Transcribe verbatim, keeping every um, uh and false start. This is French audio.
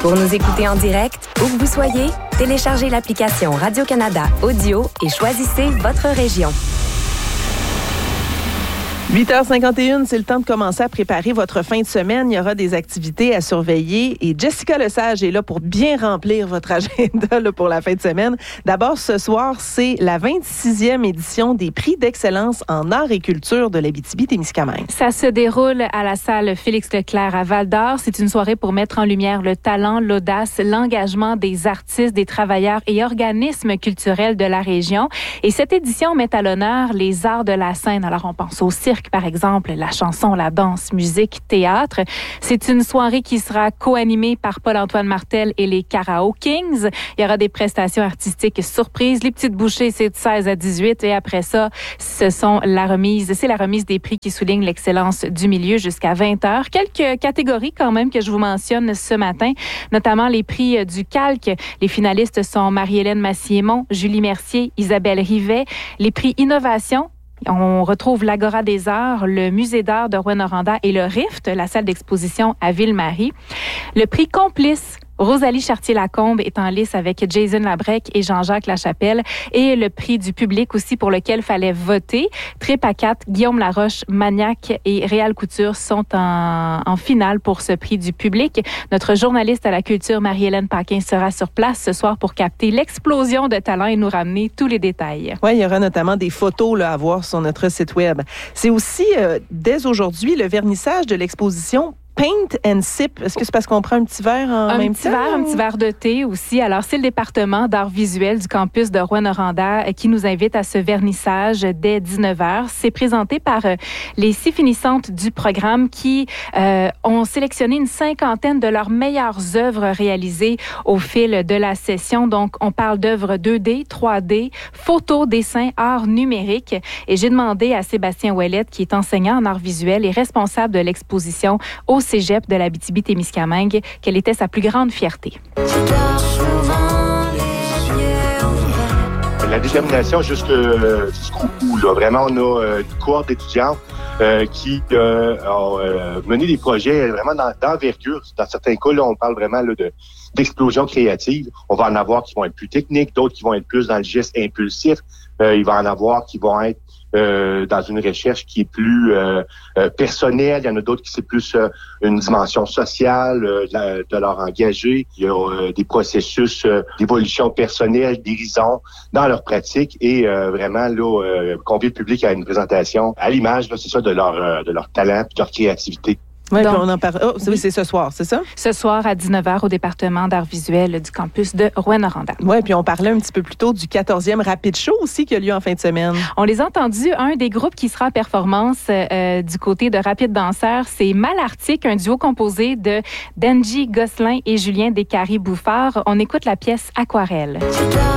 Pour nous écouter en direct, où que vous soyez, téléchargez l'application Radio-Canada Audio et choisissez votre région. huit heures cinquante et une, c'est le temps de commencer à préparer votre fin de semaine. Il y aura des activités à surveiller et Jessica Lesage est là pour bien remplir votre agenda là, pour la fin de semaine. D'abord, ce soir, c'est la vingt-sixième édition des prix d'excellence en arts et culture de l'Abitibi-Témiscamingue. Ça se déroule à la salle Félix-Leclerc à Val-d'Or. C'est une soirée pour mettre en lumière le talent, l'audace, l'engagement des artistes, des travailleurs et organismes culturels de la région. Et cette édition met à l'honneur les arts de la scène. Alors, on pense au cirque, par exemple, la chanson, la danse, musique, théâtre. C'est une soirée qui sera co-animée par Paul-Antoine Martel et les Carao Kings. Il y aura des prestations artistiques surprises. Les petites bouchées, c'est de seize à dix-huit. Et après ça, ce sont la remise, c'est la remise des prix qui souligne l'excellence du milieu jusqu'à vingt heures. Quelques catégories quand même que je vous mentionne ce matin, notamment les prix du calque. Les finalistes sont Marie-Hélène Massiémon, Julie Mercier, Isabelle Rivet. Les prix innovation, on retrouve l'Agora des Arts, le Musée d'art de Rouyn-Noranda et le Rift, la salle d'exposition à Ville-Marie. Le prix Complice, Rosalie Chartier-Lacombe est en lice avec Jason Labrec et Jean-Jacques Lachapelle. Et le prix du public aussi pour lequel fallait voter. Trip à quatre, Guillaume Laroche, Maniac et Réal Couture sont en, en finale pour ce prix du public. Notre journaliste à la culture, Marie-Hélène Paquin, sera sur place ce soir pour capter l'explosion de talent et nous ramener tous les détails. Oui, il y aura notamment des photos là, à voir sur notre site web. C'est aussi, euh, dès aujourd'hui, le vernissage de l'exposition Paint and Sip. Est-ce que c'est parce qu'on prend un petit verre en un même petit temps? Verre, un petit verre de thé aussi. Alors, c'est le département d'art visuel du campus de Rouyn-Noranda qui nous invite à ce vernissage dès dix-neuf heures. C'est présenté par les six finissantes du programme qui euh, ont sélectionné une cinquantaine de leurs meilleures œuvres réalisées au fil de la session. Donc, on parle d'œuvres deux D, trois D, photos, dessins, art numérique. Et j'ai demandé à Sébastien Ouellette, qui est enseignant en art visuel et responsable de l'exposition au Cégep de l'Abitibi-Témiscamingue, quelle était sa plus grande fierté. La détermination jusque- jusqu'au bout. Là. Vraiment, on a euh, une cohorte d'étudiants euh, qui euh, ont euh, mené des projets vraiment dans- d'envergure. Dans certains cas, là, on parle vraiment là, de, d'explosion créative. On va en avoir qui vont être plus techniques, d'autres qui vont être plus dans le geste impulsif. Euh, il va en avoir qui vont être Euh, dans une recherche qui est plus euh, euh, personnelle. Il y en a d'autres qui c'est plus euh, une dimension sociale, euh, de, la, de leur engager. Il y a euh, des processus euh, d'évolution personnelle, d'horizon dans leur pratique et euh, vraiment là euh, convier le public à une présentation à l'image, là, c'est ça, de leur euh, de leur talent, de leur créativité. Oui, puis Donc, on en parle. Oh, c'est, oui, c'est ce soir, c'est ça? Ce soir à dix-neuf heures au département d'art visuel du campus de Rouyn-Noranda. Oui, puis on parlait un petit peu plus tôt du quatorzième Rapid Show aussi qui a lieu en fin de semaine. On les a entendus. Un des groupes qui sera en performance euh, du côté de Rapide Danseur, c'est Malartic, un duo composé de Denji Gosselin et Julien Descaries-Bouffard. On écoute la pièce Aquarelle.